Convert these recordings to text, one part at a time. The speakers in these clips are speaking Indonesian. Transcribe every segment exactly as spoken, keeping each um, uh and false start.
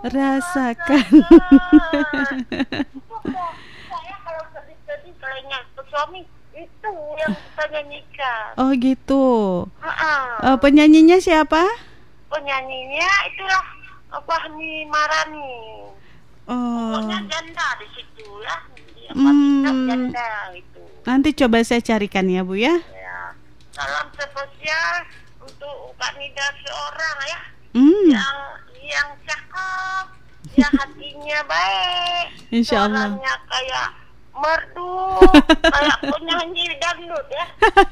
rasakan. Saya kalau sedih-sedih telinga suami itu yang kita nyanyikan. Oh gitu. Uh-uh. Uh, penyanyinya siapa? Penyanyinya itulah Fahmi Marani. Oh. Pokoknya janda di situ ya. Dia Hmm. janda itu. Nanti coba saya carikan ya Bu ya. Ya. Salam spesial untuk Kak Nida seorang ya. Hmm. Yang yang cakep, yang hatinya baik. Insya Allah. Suaranya kayak merdu, kayak penyanyi dangdut ya.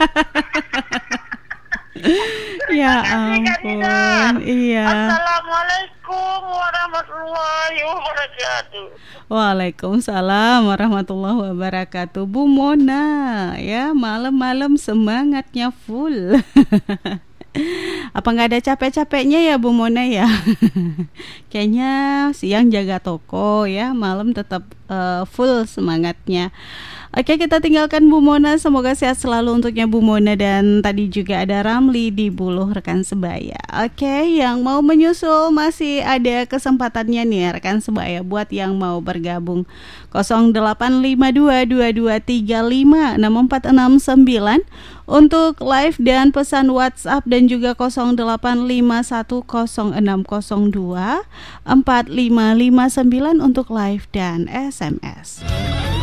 Ya Terima kasih, Kak Nida. ampun. Iya. Assalamualaikum warahmatullahi wabarakatuh. Waalaikumsalam warahmatullahi wabarakatuh. Bu Mona ya, malam-malam semangatnya full. Apa nggak ada capek-capeknya ya Bu Mona ya? Kayaknya siang jaga toko ya, malam tetap uh, full semangatnya. Oke, kita tinggalkan Bu Mona. Semoga sehat selalu untuknya Bu Mona. Dan tadi juga ada Ramli di Buluh, rekan sebaya. Oke, yang mau menyusul masih ada kesempatannya nih rekan sebaya, buat yang mau bergabung. nol delapan lima dua dua dua tiga lima enam empat enam sembilan untuk live dan pesan WhatsApp, dan juga nol delapan lima satu nol enam nol dua empat lima lima sembilan untuk live dan S M S.